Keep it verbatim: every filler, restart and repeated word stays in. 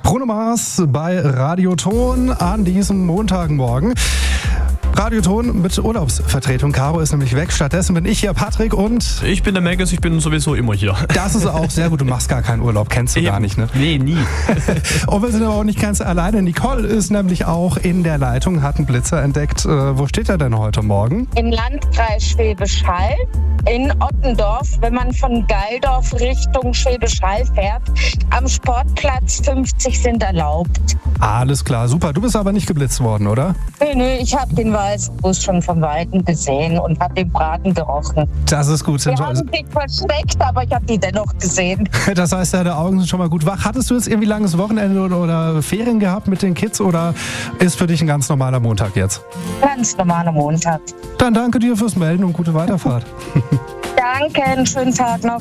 Bruno Mars bei Radioton an diesem Montagmorgen. Radioton mit Urlaubsvertretung. Caro ist nämlich weg. Stattdessen bin ich hier, Patrick, und... Ich bin der Megas, ich bin sowieso immer hier. Das ist auch sehr gut. Du machst gar keinen Urlaub. Kennst du Eben. gar nicht, ne? Nee, nie. Und wir sind aber auch nicht ganz alleine. Nicole ist nämlich auch in der Leitung, hat einen Blitzer entdeckt. Äh, wo steht er denn heute Morgen? Im Landkreis Schwäbisch Hall, in Ottendorf, wenn man von Geildorf Richtung Schwäbisch Hall fährt. Am Sportplatz fünfzig sind erlaubt. Alles klar, super. Du bist aber nicht geblitzt worden, oder? Nee, nee, ich habe den Weißbus schon von Weitem gesehen und habe den Braten gerochen. Das ist gut. Die haben sich versteckt, aber ich habe die dennoch gesehen. Das heißt, deine Augen sind schon mal gut wach. Hattest du jetzt irgendwie langes Wochenende oder, oder Ferien gehabt mit den Kids oder ist für dich ein ganz normaler Montag jetzt? Ganz normaler Montag. Dann danke dir fürs Melden und gute Weiterfahrt. Danke, einen schönen Tag noch.